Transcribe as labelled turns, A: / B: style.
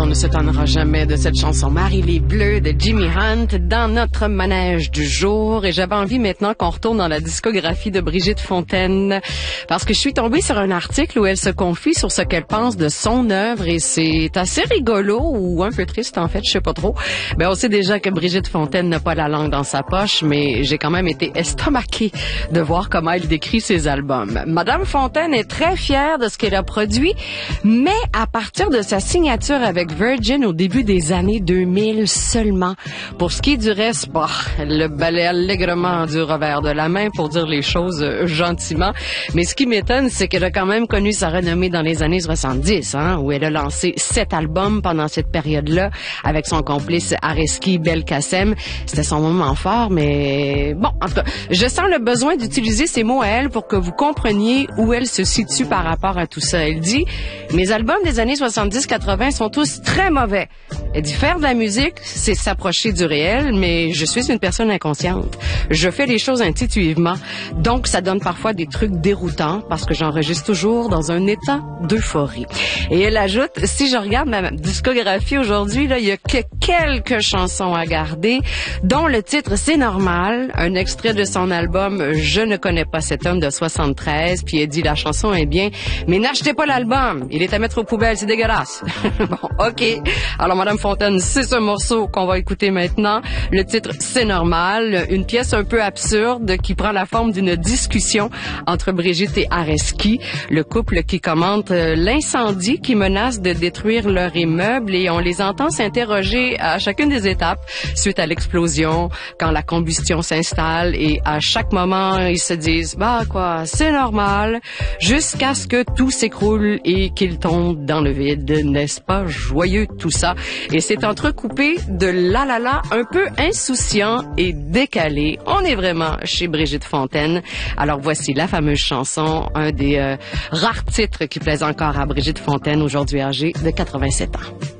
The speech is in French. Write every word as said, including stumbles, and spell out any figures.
A: on ne s'étonnera jamais de cette chanson Marie les Bleus de Jimmy Hunt dans notre manège du jour. Et j'avais envie maintenant qu'on retourne dans la discographie de Brigitte Fontaine parce que je suis tombée sur un article où elle se confie sur ce qu'elle pense de son œuvre et c'est assez rigolo ou un peu triste en fait, je sais pas trop. Ben on sait déjà que Brigitte Fontaine n'a pas la langue dans sa poche, mais j'ai quand même été estomaquée de voir comment elle décrit ses albums. Madame Fontaine est très fière de ce qu'elle a produit, mais à partir de sa signature avec Virgin au début des années deux mille seulement. Pour ce qui est du reste, bah, le balai allègrement du revers de la main pour dire les choses euh, gentiment. Mais ce qui m'étonne, c'est qu'elle a quand même connu sa renommée dans les années soixante-dix, hein, où elle a lancé sept albums pendant cette période-là avec son complice Areski Belkacem. C'était son moment fort, mais bon, en tout cas, je sens le besoin d'utiliser ces mots à elle pour que vous compreniez où elle se situe par rapport à tout ça. Elle dit, mes albums des années soixante-dix quatre-vingt sont tous très mauvais. Elle dit, faire de la musique, c'est s'approcher du réel, mais je suis une personne inconsciente. Je fais les choses intuitivement, donc ça donne parfois des trucs déroutants parce que j'enregistre toujours dans un état d'euphorie. Et elle ajoute, si je regarde ma discographie aujourd'hui, là, il y a que quelques chansons à garder, dont le titre C'est normal, un extrait de son album Je ne connais pas cet homme de soixante-treize, puis elle dit la chanson est bien, mais n'achetez pas l'album, il est à mettre aux poubelles, c'est dégueulasse. Bon, ok. Alors Madame Fontaine, c'est ce morceau qu'on va écouter maintenant. Le titre C'est normal, une pièce un peu absurde qui prend la forme d'une discussion entre Brigitte et Areski, le couple qui commente l'incendie qui menace de détruire leur immeuble et on les entend s'interroger à chacune des étapes suite à l'explosion, quand la combustion s'installe et à chaque moment ils se disent bah quoi, c'est normal, jusqu'à ce que tout s'écroule et qu'ils tombent dans le vide. N'est-ce pas joyeux tout ça? Et c'est entrecoupé de la la la un peu insouciant et décalé. On est vraiment chez Brigitte Fontaine. Alors voici la fameuse chanson, un des euh, rares titres qui plaisent encore à Brigitte Fontaine, aujourd'hui âgée de quatre-vingt-sept ans.